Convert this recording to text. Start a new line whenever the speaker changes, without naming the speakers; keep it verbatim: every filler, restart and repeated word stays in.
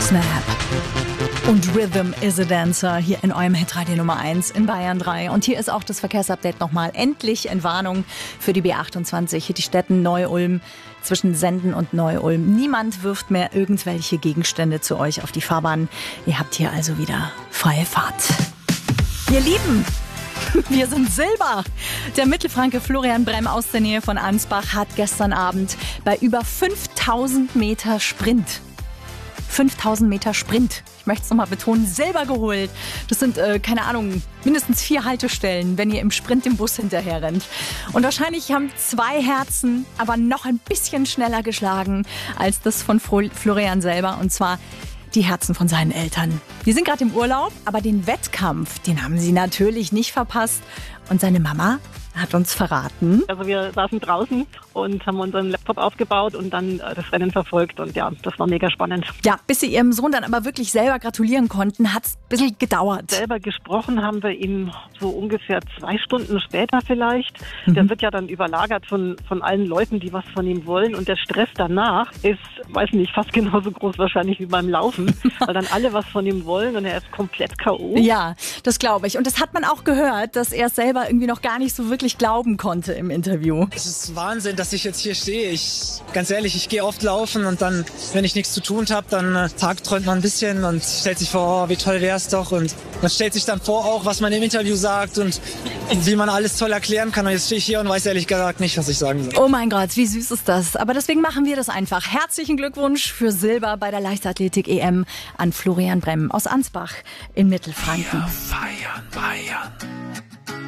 Snap und Rhythm is a Dancer hier in eurem Hitradio Nummer eins in Bayern drei. Und hier ist auch das Verkehrsupdate nochmal. Endlich Entwarnung für die B achtundzwanzig, Hittistetten, Neu-Ulm, zwischen Senden und Neu-Ulm. Niemand wirft mehr irgendwelche Gegenstände zu euch auf die Fahrbahn. Ihr habt hier also wieder freie Fahrt. Ihr Lieben, wir sind Silber. Der Mittelfranke Florian Bremm aus der Nähe von Ansbach hat gestern Abend bei über fünftausend Meter Sprint fünftausend Meter Sprint. Ich möchte es nochmal betonen, Silber geholt. Das sind, äh, keine Ahnung, mindestens vier Haltestellen, wenn ihr im Sprint dem Bus hinterher rennt. Und wahrscheinlich haben zwei Herzen aber noch ein bisschen schneller geschlagen als das von Florian selber. Und zwar die Herzen von seinen Eltern. Die sind gerade im Urlaub, aber den Wettkampf, den haben sie natürlich nicht verpasst. Und seine Mama hat uns verraten.
Also wir saßen draußen und haben unseren Laptop aufgebaut und dann das Rennen verfolgt. Und ja, das war mega spannend.
Ja, bis sie ihrem Sohn dann aber wirklich selber gratulieren konnten, hat es ein bisschen gedauert.
Selber gesprochen haben wir ihm so ungefähr zwei Stunden später vielleicht. Mhm. Der wird ja dann überlagert von, von allen Leuten, die was von ihm wollen. Und der Stress danach ist, weiß nicht, fast genauso groß wahrscheinlich wie beim Laufen. Weil dann alle was von ihm wollen und er ist komplett K O.
Ja, das glaube ich. Und das hat man auch gehört, dass er es selber irgendwie noch gar nicht so wirklich glauben konnte im Interview.
Es ist Wahnsinn, dass ich jetzt hier stehe. Ich, ganz ehrlich, ich gehe oft laufen und dann, wenn ich nichts zu tun habe, dann äh, tagträumt man ein bisschen und stellt sich vor, oh, wie toll wäre es doch. Und man stellt sich dann vor auch, was man im Interview sagt und wie man alles toll erklären kann. Und jetzt stehe ich hier und weiß ehrlich gesagt nicht, was ich sagen soll.
Oh mein Gott, wie süß ist das. Aber deswegen machen wir das einfach. Herzlichen Glückwunsch für Silber bei der Leichtathletik-E M an Florian Bremm aus Ansbach in Mittelfranken.
Wir feiern Bayern.